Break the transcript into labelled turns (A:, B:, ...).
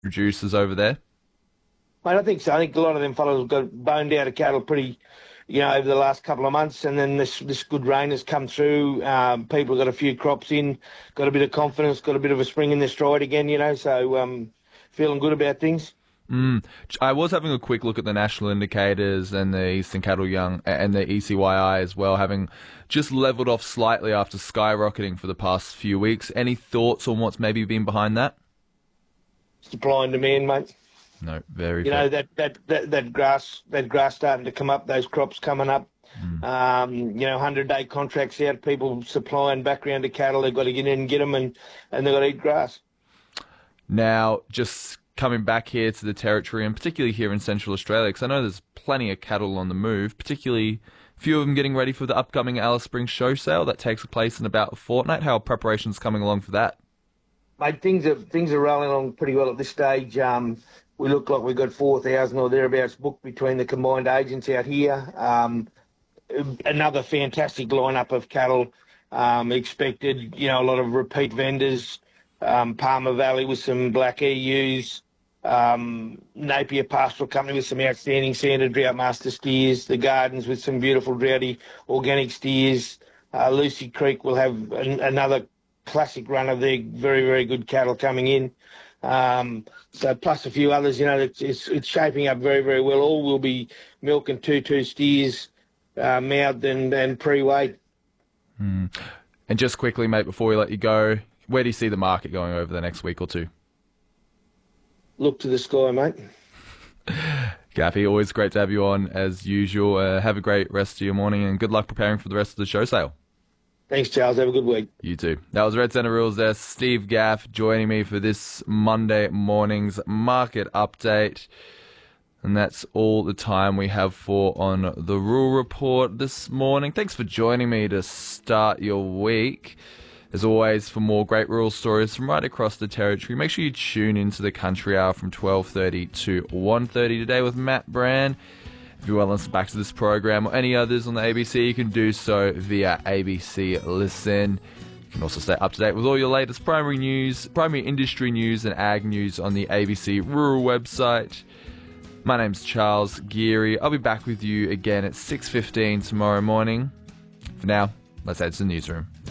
A: producers over there?
B: Mate, I think so. I think a lot of them fellows got boned out of cattle pretty, over the last couple of months, and then this good rain has come through. People got a few crops in, got a bit of confidence, got a bit of a spring in their stride again. So feeling good about things.
A: I was having a quick look at the national indicators and the Eastern Cattle Young and the ECYI as well, having just leveled off slightly after skyrocketing for the past few weeks. Any thoughts on what's maybe been behind that?
B: Supply and demand, mate.
A: No, very
B: You
A: fair.
B: know that grass starting to come up, those crops coming up. 100-day contracts out, people supplying background to cattle. They've got to get in and get them, and they've got to eat grass.
A: Now, just coming back here to the territory, and particularly here in Central Australia, because I know there's plenty of cattle on the move, particularly a few of them getting ready for the upcoming Alice Springs show sale that takes place in about a fortnight. How are preparations coming along for that?
B: Mate, things are rolling along pretty well at this stage. We look like we've got 4,000 or thereabouts booked between the combined agents out here. Another fantastic lineup of cattle expected. A lot of repeat vendors. Palmer Valley with some black EUs. Napier Pastoral Company with some outstanding standard drought master steers. The Gardens with some beautiful droughty organic steers. Lucy Creek will have another classic run of their very, very good cattle coming in. So plus a few others, it's shaping up very, very well. All will be milk and two steers, mouthed and pre-weighed.
A: And just quickly, mate, before we let you go, where do you see the market going over the next week or two?
B: Look to the sky, mate.
A: Gaffy, always great to have you on as usual. Have a great rest of your morning and good luck preparing for the rest of the show sale.
B: Thanks, Charles. Have a good week.
A: You too. That was Red Centre Rules there. Steve Gaff joining me for this Monday morning's market update. And that's all the time we have for on the Rural Report this morning. Thanks for joining me to start your week. As always, for more great rural stories from right across the territory, make sure you tune into the Country Hour from 12:30 to 1:30 today with Matt Brand. If you want to listen back to this program or any others on the ABC, you can do so via ABC Listen. You can also stay up to date with all your latest primary news, primary industry news and ag news on the ABC Rural website. My name's Charles Geary. I'll be back with you again at 6:15 tomorrow morning. For now, let's head to the newsroom.